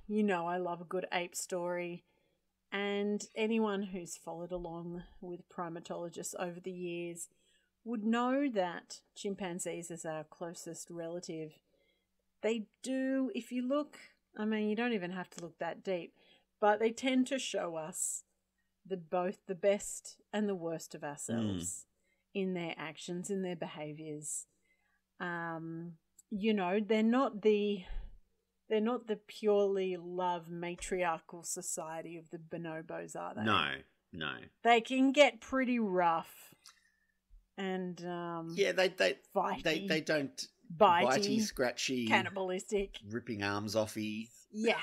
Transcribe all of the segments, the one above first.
you know I love a good ape story. And anyone who's followed along with primatologists over the years would know that chimpanzees is our closest relative. They do, if you look, I mean, you don't even have to look that deep, but they tend to show us both the best and the worst of ourselves in their actions, in their behaviors. You know, they're not the purely love matriarchal society of the bonobos, are they? No. They can get pretty rough. And they don't bitey, scratchy, cannibalistic, ripping arms offy. Yeah,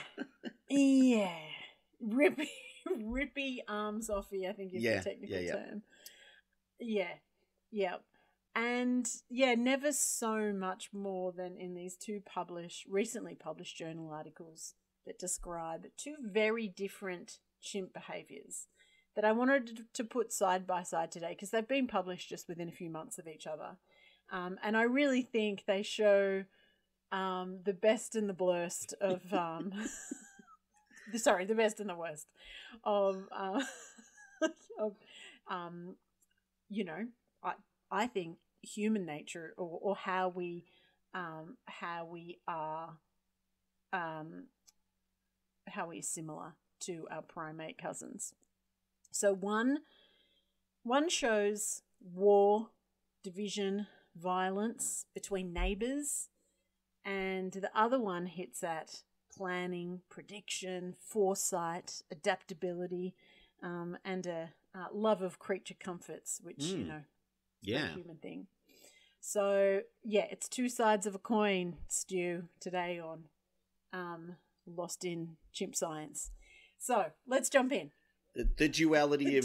rippy arms offy, I think is the technical term. Yeah. And never so much more than in these two recently published journal articles that describe two very different chimp behaviours that I wanted to put side by side today because they've been published just within a few months of each other. And I really think they show the best and the blurst of the best and the worst of you know, I think human nature or how we are similar to our primate cousins. So one shows war, division, violence between neighbours, and the other one hits at planning, prediction, foresight, adaptability, and a love of creature comforts, which, you know, is a human thing. So, it's two sides of a coin, Stu, today on Lost in Chimp Science. So, let's jump in. The duality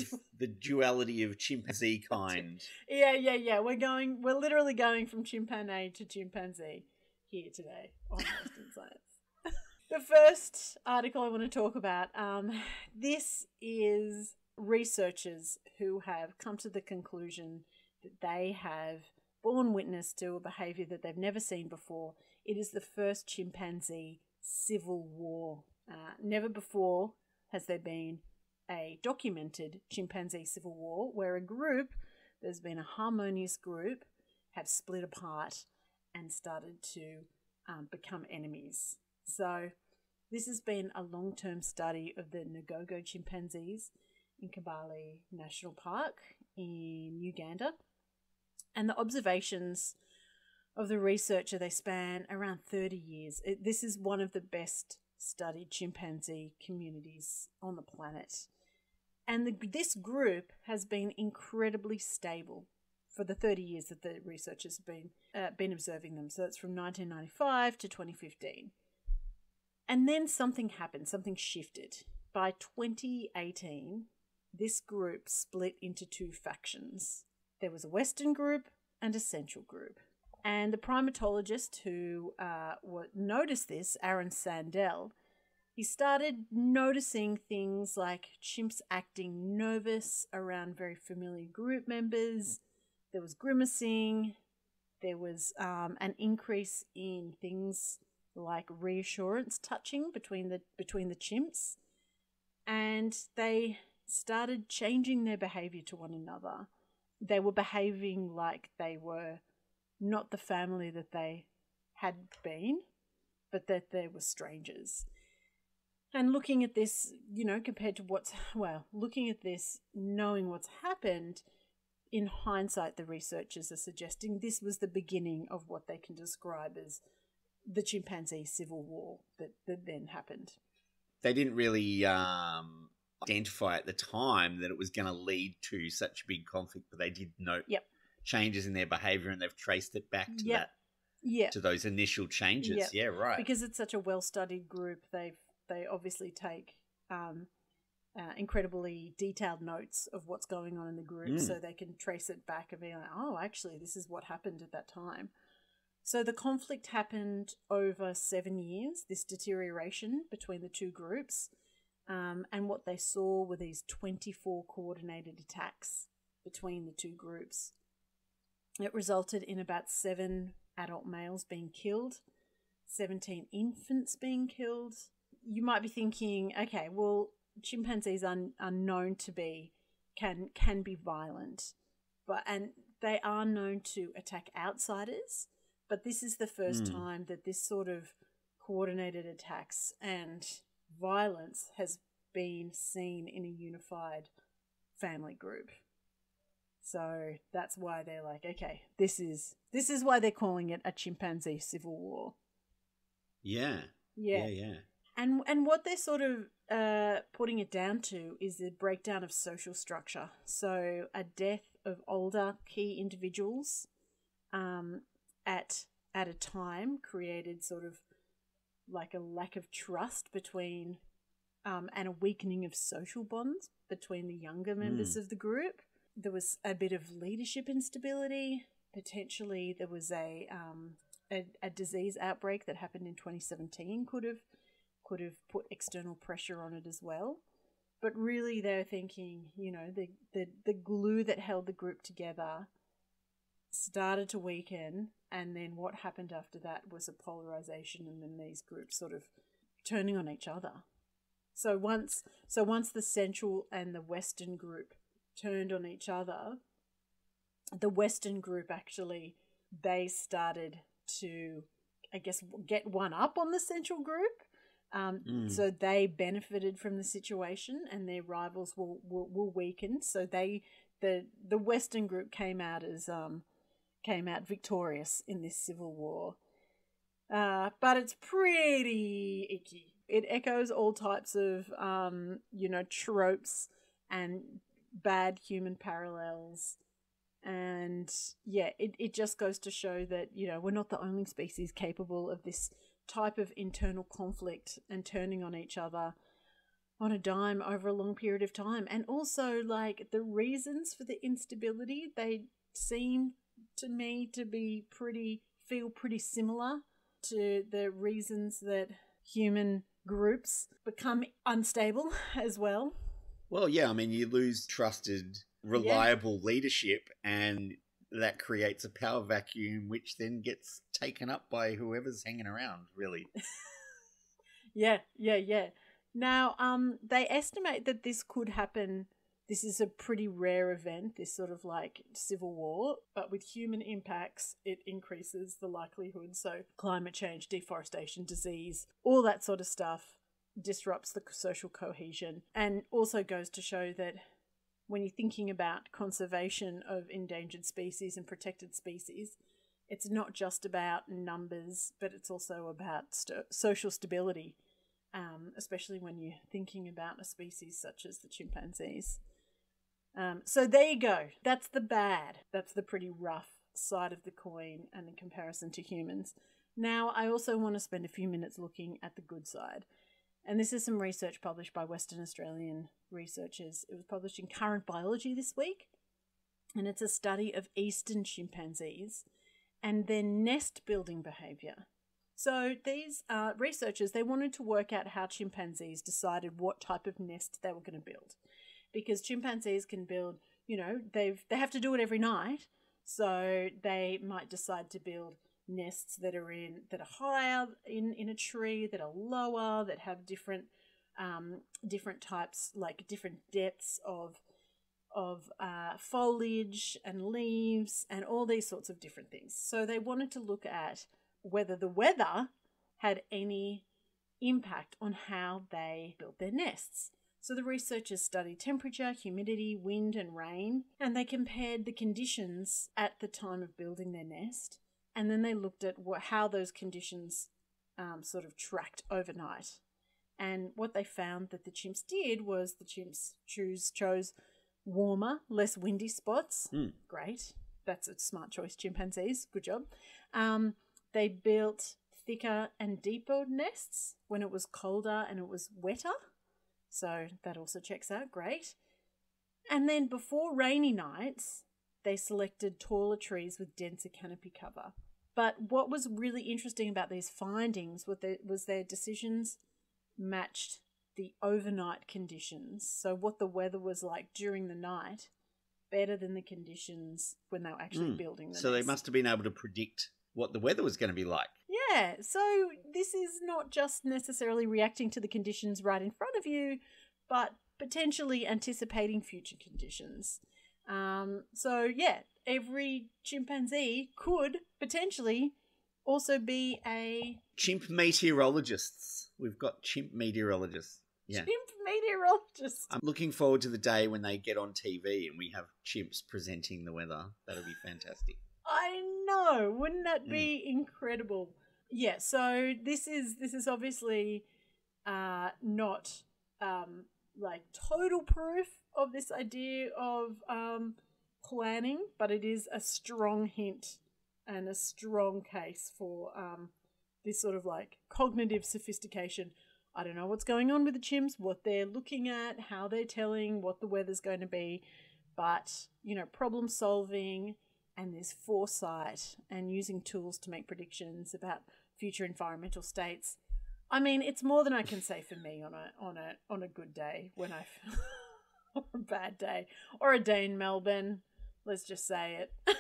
of chimpanzee kind. Yeah. We're literally going from chimpanzee to chimpanzee here today on Lost in Science. The first article I want to talk about, this is researchers who have come to the conclusion that they have borne witness to a behaviour that they've never seen before. It is the first chimpanzee civil war. Never before has there been a documented chimpanzee civil war where there's been a harmonious group, have split apart and started to become enemies. So this has been a long-term study of the Ngogo chimpanzees in Kibale National Park in Uganda. And the observations of the researcher, they span around 30 years. This is one of the best studied chimpanzee communities on the planet. And this group has been incredibly stable for the 30 years that the researchers have been observing them. So that's from 1995 to 2015. And then something happened, something shifted. By 2018, this group split into two factions. There was a Western group and a Central group. And the primatologist who noticed this, Aaron Sandell, he started noticing things like chimps acting nervous around very familiar group members. There was grimacing. There was an increase in things like reassurance touching between the chimps. And they started changing their behavior to one another. They were behaving like they were not the family that they had been, but that they were strangers. And looking at this, you know, compared to looking at this, knowing what's happened, in hindsight, the researchers are suggesting this was the beginning of what they can describe as the chimpanzee civil war that then happened. They didn't really identify at the time that it was going to lead to such a big conflict, but they did note changes in their behaviour, and they've traced it back to that. Yeah. To those initial changes. Yep. Yeah, right. Because it's such a well-studied group, they obviously take incredibly detailed notes of what's going on in the group, so they can trace it back and be like, oh, actually, this is what happened at that time. So the conflict happened over 7 years, this deterioration between the two groups, and what they saw were these 24 coordinated attacks between the two groups. It resulted in about 7 adult males being killed, 17 infants being killed, you might be thinking, okay, well, chimpanzees are known to be, can be violent, and they are known to attack outsiders, but this is the first time that this sort of coordinated attacks and violence has been seen in a unified family group. So that's why they're like, okay, this is why they're calling it a chimpanzee civil war. Yeah. And what they're sort of putting it down to is the breakdown of social structure. So a death of older key individuals at a time created sort of like a lack of trust between and a weakening of social bonds between the younger members of the group. There was a bit of leadership instability. Potentially there was a disease outbreak that happened in 2017 could have put external pressure on it as well. But really they're thinking, you know, the glue that held the group together started to weaken, and then what happened after that was a polarization, and then these groups sort of turning on each other. So once the Central and the Western group turned on each other, the Western group actually, they started to, I guess, get one up on the Central group. So they benefited from the situation, and their rivals were weakened. So the Western group came out victorious in this civil war. But it's pretty icky. It echoes all types of tropes and bad human parallels. And yeah, it just goes to show that, you know, we're not the only species capable of this type of internal conflict and turning on each other on a dime over a long period of time. And also, like, the reasons for the instability, they seem to me to be feel pretty similar to the reasons that human groups become unstable as well. Well, yeah, I mean, you lose trusted, reliable leadership, and that creates a power vacuum, which then gets taken up by whoever's hanging around, really. Yeah. Now, they estimate that this could happen. This is a pretty rare event, this sort of like civil war, but with human impacts, it increases the likelihood. So climate change, deforestation, disease, all that sort of stuff disrupts the social cohesion, and also goes to show that when you're thinking about conservation of endangered species and protected species, it's not just about numbers, but it's also about social stability, especially when you're thinking about a species such as the chimpanzees. So there you go. That's the bad. That's the pretty rough side of the coin, and in comparison to humans. Now, I also want to spend a few minutes looking at the good side. And this is some research published by Western Australian researchers. It was published in Current Biology this week. And it's a study of eastern chimpanzees and their nest building behaviour. So these researchers, they wanted to work out how chimpanzees decided what type of nest they were going to build. Because chimpanzees can build, you know, they have to do it every night. So they might decide to build nests that are higher in a tree, that are lower, that have different types, like different depths of foliage and leaves and all these sorts of different things. So they wanted to look at whether the weather had any impact on how they built their nests. So the researchers studied temperature, humidity, wind and rain, and they compared the conditions at the time of building their nest. And then they looked at how those conditions sort of tracked overnight. And what they found that the chimps did was the chimps chose warmer, less windy spots. Great. That's a smart choice, chimpanzees. Good job. They built thicker and deeper nests when it was colder and it was wetter. So that also checks out. Great. And then before rainy nights, they selected taller trees with denser canopy cover. But what was really interesting about these findings was their decisions matched the overnight conditions. So what the weather was like during the night, better than the conditions when they were actually building the So nest. they must have been able to predict what the weather was going to be like. Yeah, so this is not just necessarily reacting to the conditions right in front of you, but potentially anticipating future conditions. So yeah, every chimpanzee could potentially also be a... Chimp meteorologists. We've got chimp meteorologists. Yeah. Chimp meteorologists. I'm looking forward to the day when they get on TV and we have chimps presenting the weather. That'll be fantastic. I know. Wouldn't that be incredible? Yeah, so this is obviously not like total proof of this idea of planning, but it is a strong hint and a strong case for this sort of like cognitive sophistication. I don't know what's going on with the chimps, what they're looking at, how they're telling what the weather's going to be, but, you know, problem solving and this foresight and using tools to make predictions about future environmental states. I mean, it's more than I can say for me on a good day when or a bad day or a day in Melbourne. Let's just say it.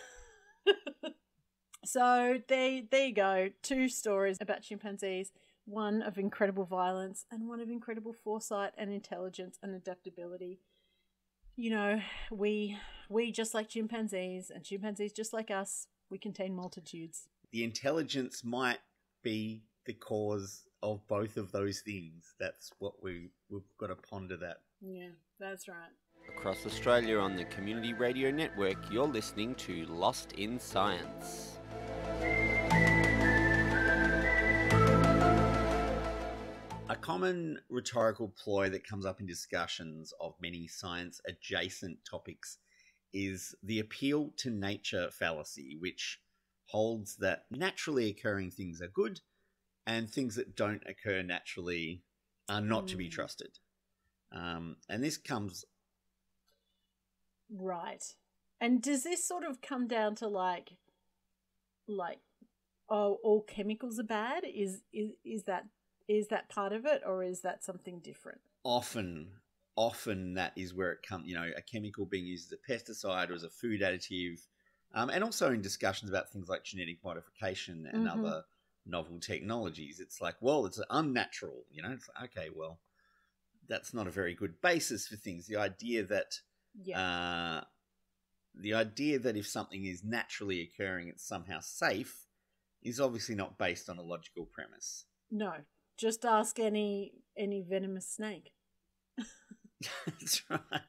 So there you go. 2 stories about chimpanzees. One of incredible violence and one of incredible foresight and intelligence and adaptability. You know, we just like chimpanzees and chimpanzees just like us, we contain multitudes. The intelligence might be the cause of both of those things. That's what we've got to ponder that. Yeah, that's right. Across Australia on the Community Radio Network, you're listening to Lost in Science. A common rhetorical ploy that comes up in discussions of many science-adjacent topics is the appeal to nature fallacy, which holds that naturally occurring things are good and things that don't occur naturally are not to be trusted. And this comes... Right. And does this sort of come down to like oh, all chemicals are bad? Is that part of it, or is that something different? Often that is where it comes, you know, a chemical being used as a pesticide or as a food additive, and also in discussions about things like genetic modification and other novel technologies. It's like, well, it's unnatural, you know. It's like, okay, well, that's not a very good basis for things. The idea that if something is naturally occurring, it's somehow safe, is obviously not based on a logical premise. No. Just ask any venomous snake. That's right.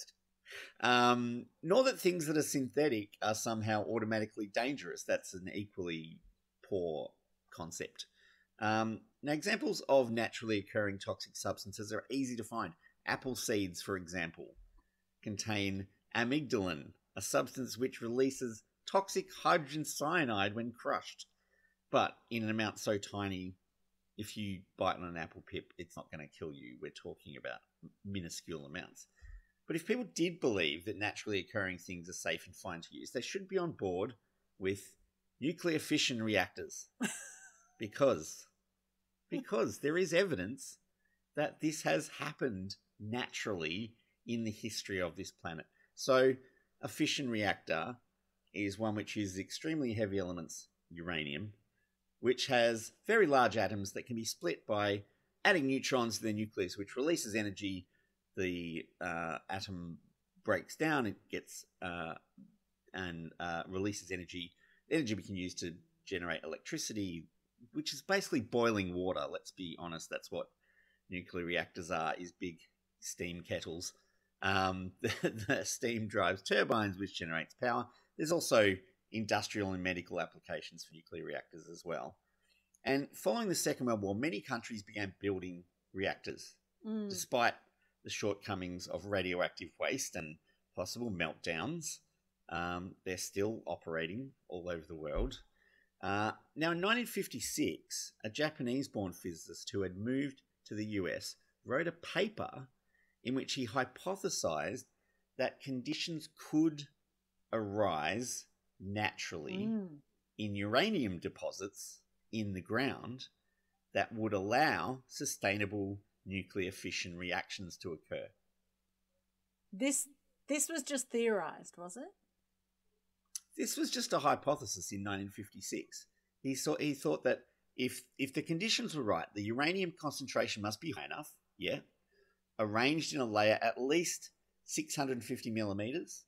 Nor that things that are synthetic are somehow automatically dangerous. That's an equally poor concept. Now, examples of naturally occurring toxic substances are easy to find. Apple seeds, for example, contain amygdalin, a substance which releases toxic hydrogen cyanide when crushed, but in an amount so tiny, if you bite on an apple pip, it's not going to kill you. We're talking about minuscule amounts. But if people did believe that naturally occurring things are safe and fine to use, they should be on board with nuclear fission reactors. because there is evidence that this has happened naturally in the history of this planet. So a fission reactor is one which uses extremely heavy elements, uranium, which has very large atoms that can be split by adding neutrons to their nucleus, which releases energy. The atom breaks down, it gets and releases energy. The energy we can use to generate electricity, which is basically boiling water. Let's be honest, that's what nuclear reactors are, is big steam kettles. The steam drives turbines, which generates power. There's also industrial and medical applications for nuclear reactors as well. And following the Second World War, many countries began building reactors, despite the shortcomings of radioactive waste and possible meltdowns. They're still operating all over the world. Now, in 1956, a Japanese-born physicist who had moved to the US wrote a paper in which he hypothesized that conditions could arise naturally in uranium deposits in the ground that would allow sustainable nuclear fission reactions to occur. This was just theorized, was it? This was just a hypothesis in 1956. He thought that if the conditions were right, the uranium concentration must be high enough, arranged in a layer at least 650 millimeters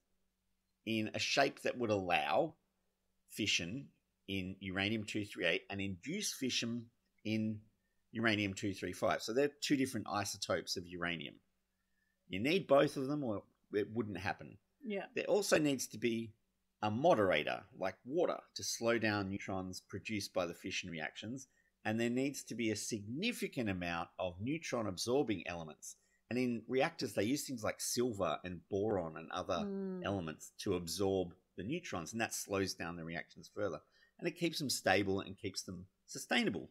in a shape that would allow fission in uranium-238 and induce fission in uranium-235. So they're two different isotopes of uranium. You need both of them or it wouldn't happen. Yeah. There also needs to be a moderator, like water, to slow down neutrons produced by the fission reactions, and there needs to be a significant amount of neutron-absorbing elements. And in reactors, they use things like silver and boron and other elements to absorb the neutrons, and that slows down the reactions further. And it keeps them stable and keeps them sustainable.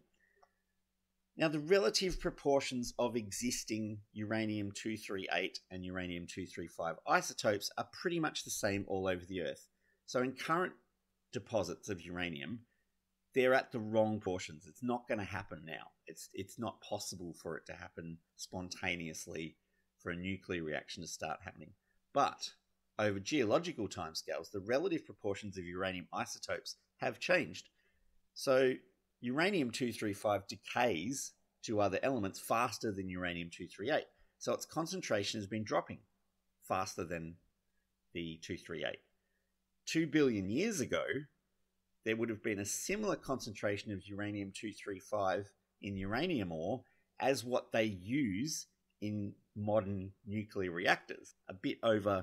Now, the relative proportions of existing uranium-238 and uranium-235 isotopes are pretty much the same all over the Earth. So in current deposits of uranium, they're at the wrong portions. It's not going to happen now. It's not possible for it to happen spontaneously for a nuclear reaction to start happening. But over geological timescales, the relative proportions of uranium isotopes have changed. So uranium-235 decays to other elements faster than uranium-238. So its concentration has been dropping faster than the 238. 2 billion years ago, there would have been a similar concentration of uranium-235 in uranium ore as what they use in modern nuclear reactors, a bit over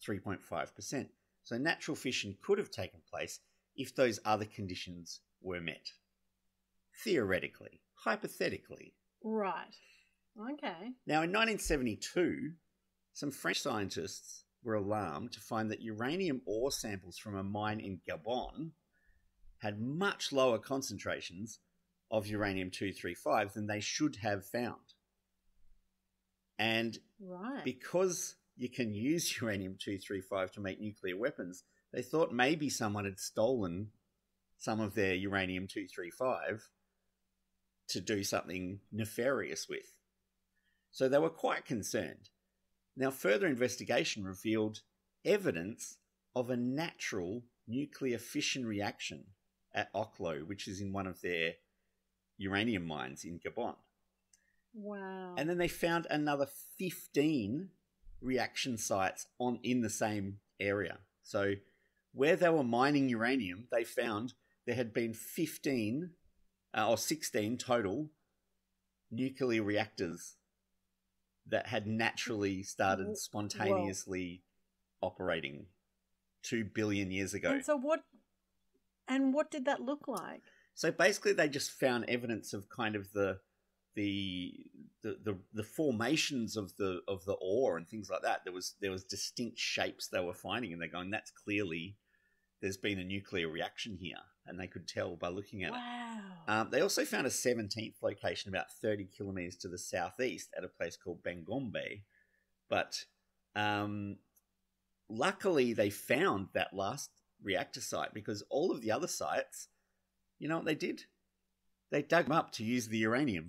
3.5%. So natural fission could have taken place if those other conditions were met. Theoretically, hypothetically. Right. Okay. Now, in 1972, some French scientists were alarmed to find that uranium ore samples from a mine in Gabon had much lower concentrations of uranium-235 than they should have found. And because you can use uranium-235 to make nuclear weapons, they thought maybe someone had stolen some of their uranium-235 to do something nefarious with. So they were quite concerned. Now, further investigation revealed evidence of a natural nuclear fission reaction at Oklo, which is in one of their uranium mines in Gabon. Wow. And then they found another 15 reaction sites in the same area. So where they were mining uranium, they found there had been 16 total nuclear reactors that had naturally started spontaneously operating 2 billion years ago. And so what did that look like? So basically they just found evidence of kind of the formations of the ore and things like that. There was distinct shapes they were finding, and they're going, that's clearly there's been a nuclear reaction here, and they could tell by looking at it. They also found a 17th location about 30 kilometers to the southeast at a place called Bangombe, but luckily they found that last reactor site, because all of the other sites, you know what they did? They dug them up to use the uranium.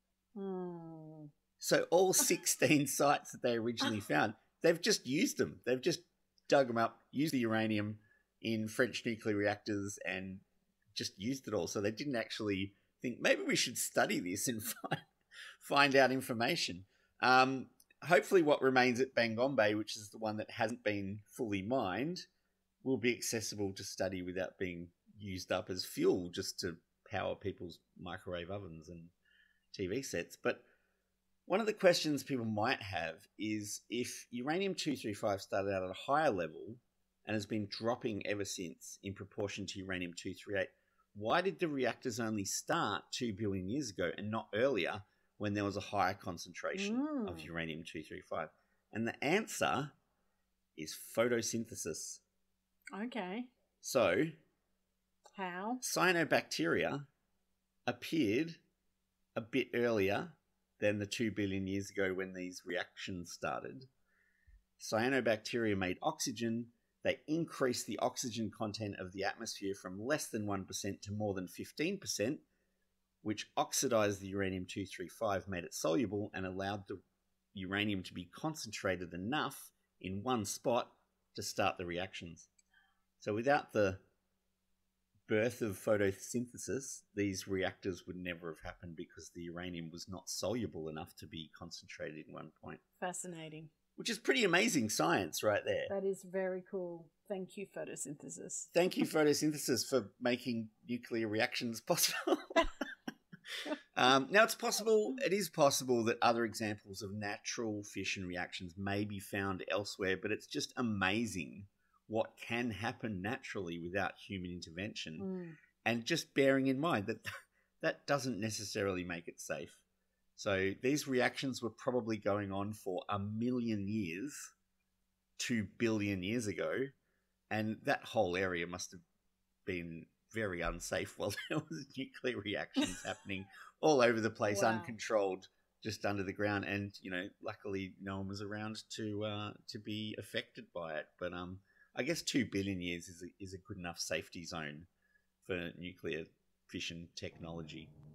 So all 16 sites that they originally found, they've just used them. They've just dug them up, used the uranium in French nuclear reactors, and just used it all. So they didn't actually think, maybe we should study this and find out information. Hopefully what remains at Bangombe, which is the one that hasn't been fully mined, will be accessible to study without being used up as fuel just to power people's microwave ovens and TV sets. But one of the questions people might have is, if uranium-235 started out at a higher level and has been dropping ever since in proportion to uranium-238, why did the reactors only start 2 billion years ago and not earlier when there was a higher concentration of uranium-235? And the answer is photosynthesis. Okay. So, how? Cyanobacteria appeared a bit earlier than the 2 billion years ago when these reactions started. Cyanobacteria made oxygen. They increased the oxygen content of the atmosphere from less than 1% to more than 15%, which oxidized the uranium-235, made it soluble, and allowed the uranium to be concentrated enough in one spot to start the reactions. So without the birth of photosynthesis, these reactors would never have happened because the uranium was not soluble enough to be concentrated in one point. Fascinating. Which is pretty amazing science right there. That is very cool. Thank you, photosynthesis. Thank you, photosynthesis, for making nuclear reactions possible. Now, it is possible that other examples of natural fission reactions may be found elsewhere, but it's just amazing what can happen naturally without human intervention. And just bearing in mind that that doesn't necessarily make it safe. So these reactions were probably going on for 1 million years, 2 billion years ago, and that whole area must have been very unsafe while there was nuclear reactions happening all over the place, uncontrolled, just under the ground. And, luckily no one was around to be affected by it. But I guess 2 billion years is a good enough safety zone for nuclear fission technology.